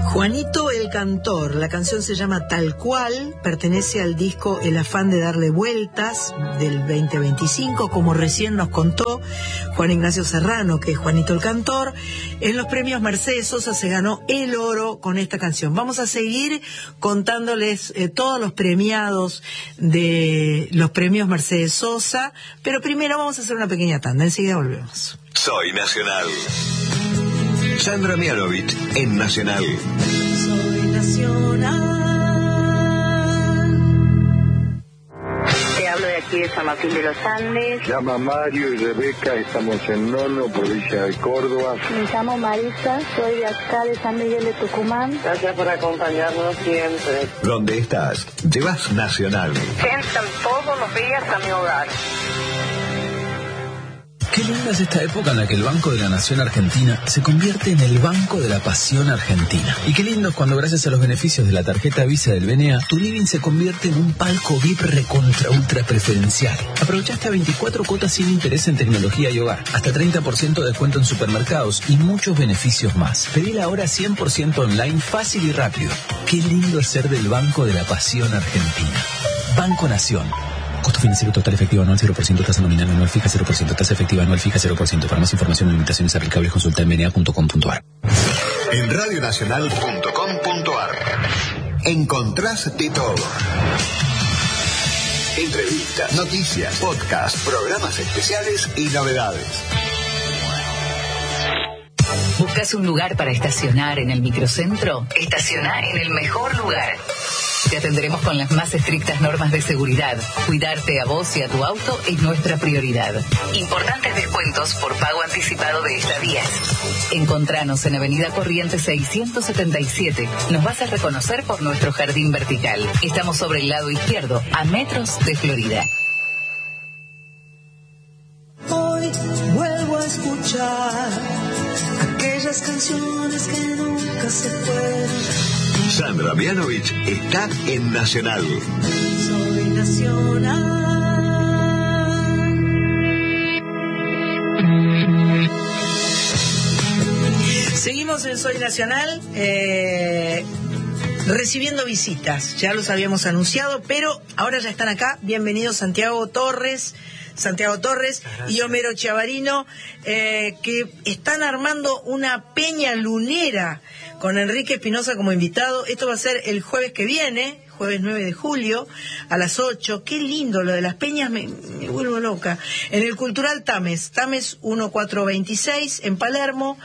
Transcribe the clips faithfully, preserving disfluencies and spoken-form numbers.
Juanito el Cantor, la canción se llama Tal Cual, pertenece al disco El Afán de Darle Vueltas del veinte veinticinco, como recién nos contó Juan Ignacio Serrano, que es Juanito el Cantor. En los premios Mercedes Sosa se ganó el oro con esta canción. Vamos a seguir contándoles eh, todos los premiados de los premios Mercedes Sosa, pero primero vamos a hacer una pequeña tanda, enseguida volvemos. Soy Nacional. Sandra Mianovich en Nacional. Soy Nacional. Te hablo de aquí de San Martín de los Andes. Llama Mario y Rebeca, estamos en Nono, provincia de Córdoba. Me llamo Marisa, soy de acá de San Miguel de Tucumán. Gracias por acompañarnos siempre. ¿Dónde estás? Llevas Nacional. Entran todos los días a mi hogar. Qué linda es esta época en la que el Banco de la Nación Argentina se convierte en el Banco de la Pasión Argentina. Y qué lindo es cuando, gracias a los beneficios de la tarjeta Visa del B N A, tu living se convierte en un palco V I P recontra ultra preferencial. Aprovecha hasta veinticuatro cuotas sin interés en tecnología y hogar, hasta treinta por ciento de descuento en supermercados y muchos beneficios más. Pedila ahora cien por ciento online, fácil y rápido. Qué lindo es ser del Banco de la Pasión Argentina. Banco Nación. Costo financiero total efectivo anual cero por ciento, tasa nominal anual fija cero por ciento, tasa efectiva anual fija cero por ciento. Para más información y limitaciones aplicables consulta en b n a punto com punto a r. En radionacional punto com punto a r encontrás de todo. Entrevistas, noticias, podcasts, programas especiales y novedades. ¿Buscas un lugar para estacionar en el microcentro? Estaciona en el mejor lugar. Te atenderemos con las más estrictas normas de seguridad. Cuidarte a vos y a tu auto es nuestra prioridad. Importantes descuentos por pago anticipado de estadías. Encontranos en Avenida Corrientes seiscientos setenta y siete. Nos vas a reconocer por nuestro jardín vertical. Estamos sobre el lado izquierdo, a metros de Florida. Hoy vuelvo a escuchar aquellas canciones que nunca se fueron. Sandra Mianovich está en Nacional. Soy Nacional. Seguimos en Soy Nacional, eh, recibiendo visitas. Ya los habíamos anunciado, pero ahora ya están acá. Bienvenidos Santiago Torres. Santiago Torres y Homero Chiavarino, eh, que están armando una peña lunera con Enrique Espinosa como invitado. Esto va a ser el jueves que viene, jueves nueve de julio, a las ocho. Qué lindo lo de las peñas, me, me vuelvo loca. En el Cultural Tames, Tames uno cuatro veintiséis, en Palermo.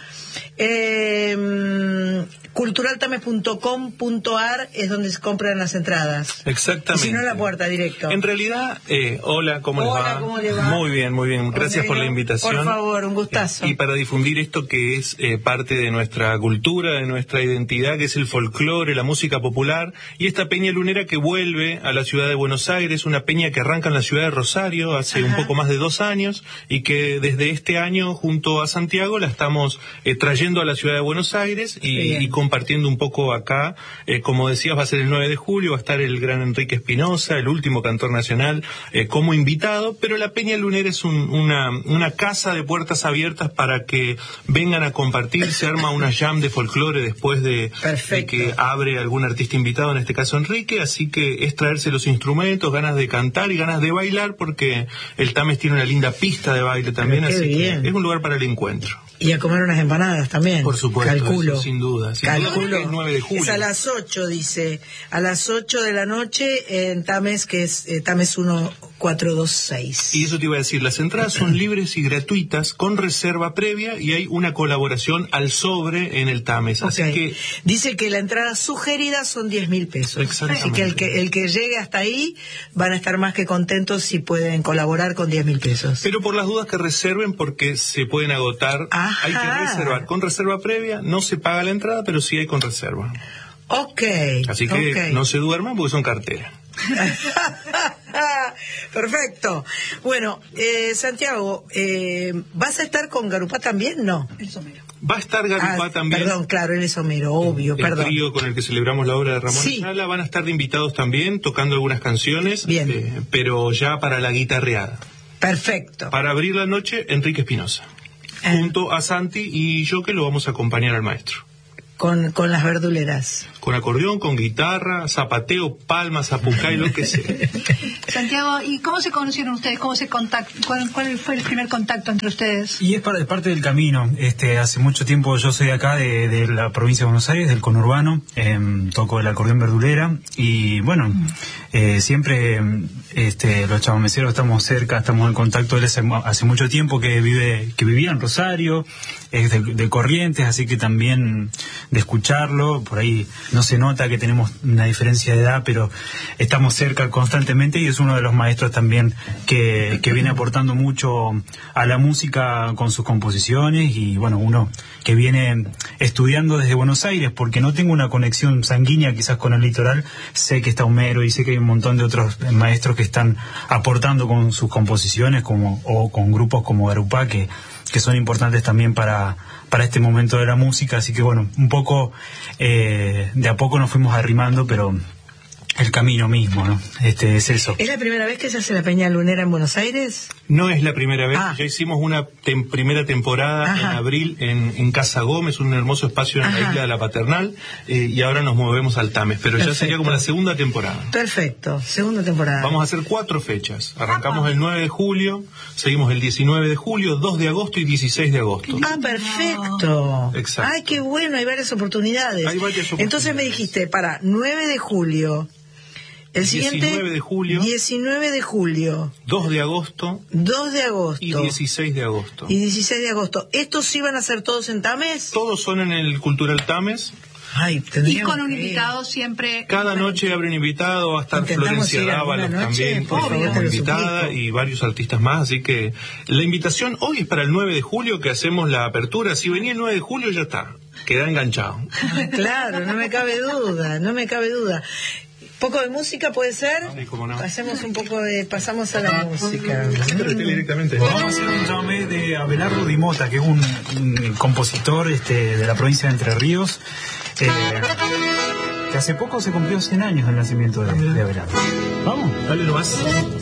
Eh, cultural tames punto com punto a r es donde se compran las entradas. Exactamente. Y si no, en la puerta, directo. En realidad, eh, hola, ¿cómo hola, les va? ¿cómo le va? Muy bien, muy bien. Gracias Homero, por la invitación. Por favor, un gustazo. Eh, y para difundir esto que es eh, parte de nuestra cultura, de nuestra identidad, que es el folclore, la música popular, y esta peña lunera que vuelve a la ciudad de Buenos Aires, una peña que arranca en la ciudad de Rosario hace Ajá. un poco más de dos años, y que desde este año, junto a Santiago, la estamos eh, trayendo a la ciudad de Buenos Aires y, y compartiendo un poco acá. Eh, como decías, va a ser el nueve de julio, va a estar el gran Enrique Espinosa, el último cantor nacional, eh, como invitado, pero la Peña Lunera es un, una, una casa de puertas abiertas para que vengan a compartir. Se arma una jam de folclore después de, de que abre algún artista invitado, en este caso Enrique, así que es traerse los instrumentos, ganas de cantar y ganas de bailar, porque el Tames tiene una linda pista de baile también, así bien. que es un lugar para el encuentro. Y a comer unas empanadas también. Por supuesto. Calculo. Eso, sin duda. Sin Calculo. duda, es nueve de julio. Es a las ocho, dice. A las ocho de la noche en Tames, que es eh, Tames uno cuatro dos seis. Y eso te iba a decir, las entradas son libres y gratuitas, con reserva previa, y hay una colaboración al sobre en el Tames. Así okay. que dice que la entrada sugerida son diez mil pesos. Exactamente. Así que el, que el que llegue hasta ahí van a estar más que contentos si pueden colaborar con diez mil pesos. Pero por las dudas que reserven, porque se pueden agotar. Ajá. Hay que reservar. Con reserva previa no se paga la entrada, pero sí hay con reserva. Ok. Así que okay. no se duerman porque son carteras. Perfecto. Bueno, eh, Santiago, eh, ¿vas a estar con Garupá también? No. El somero. Va a estar Garupá ah, también. Perdón, claro, él es Homero, obvio, el perdón. El trío con el que celebramos la obra de Ramón sí. Ayala van a estar de invitados también, tocando algunas canciones, bien. Eh, pero ya para la guitarreada. Perfecto. Para abrir la noche, Enrique Espinosa, ah. junto a Santi y yo, que lo vamos a acompañar al maestro. con, con las verduleras? Con acordeón, con guitarra, zapateo, palmas, zapucay, lo que sea. Santiago, ¿y cómo se conocieron ustedes? ¿Cómo se contact... ¿Cuál, ¿Cuál fue el primer contacto entre ustedes? Y es parte, parte del camino. Este, hace mucho tiempo yo soy de acá, de, de la provincia de Buenos Aires, del conurbano, eh, toco el acordeón verdulera y bueno, eh, siempre este, los chamameceros estamos cerca, estamos en contacto. Él hace, hace mucho tiempo que vive, que vivía en Rosario, es de, de Corrientes, así que también de escucharlo, por ahí no se nota que tenemos una diferencia de edad, pero estamos cerca constantemente y es uno de los maestros también que, que viene aportando mucho a la música con sus composiciones y bueno, uno que viene estudiando desde Buenos Aires, porque no tengo una conexión sanguínea quizás con el litoral, sé que está Homero y sé que hay un montón de otros maestros que están aportando con sus composiciones como o con grupos como Garupá que, que son importantes también para, para este momento de la música, así que bueno, un poco eh, de a poco nos fuimos arrimando, pero el camino mismo, ¿no? Este es eso. ¿Es la primera vez que se hace la Peña Lunera en Buenos Aires? No es la primera vez, ah. ya hicimos una tem- primera temporada Ajá. en abril en, en Casa Gómez, un hermoso espacio en Ajá. la isla de la Paternal, eh, y ahora nos movemos al Tames, pero Perfecto. ya sería como la segunda temporada. Perfecto, segunda temporada. Vamos a hacer cuatro fechas, arrancamos el nueve de julio, seguimos el diecinueve de julio, dos de agosto y dieciséis de agosto. Ah, perfecto. Exacto. Ay, qué bueno, hay varias oportunidades. Hay varias oportunidades. Entonces me dijiste, para, nueve de julio... El siguiente, diecinueve de julio. diecinueve de julio. dos de agosto. dos de agosto. Y dieciséis de agosto. Y dieciséis de agosto. ¿Estos sí van a ser todos en Tames? Todos son en el Cultural Tames. Ay, y con un invitado siempre. Cada noche abre un invitado, va a estar Florencia Dávalos también como invitada y varios artistas más, así que la invitación hoy es para el nueve de julio que hacemos la apertura. Si venía el nueve de julio ya está, queda enganchado. Claro, no me cabe duda, no me cabe duda. ¿Poco de música puede ser? Sí, cómo no. Hacemos un poco de... Pasamos a la música. Directamente. Vamos a hacer un llamame de Abelardo Di Mota, que es un, un compositor este, de la provincia de Entre Ríos, eh, que hace poco se cumplió cien años del nacimiento de, de Abelardo. Vamos, dale nomás.